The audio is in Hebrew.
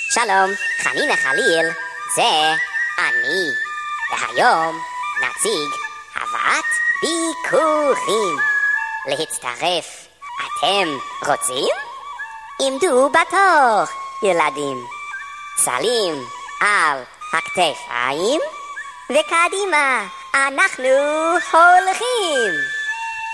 שלום, חנינה חליל, זה אני. והיום נציג הבאת ביקורים. להצטרף, אתם רוצים? עמדו בתור, ילדים. סלים על הכתפיים, וקדימה, אנחנו הולכים.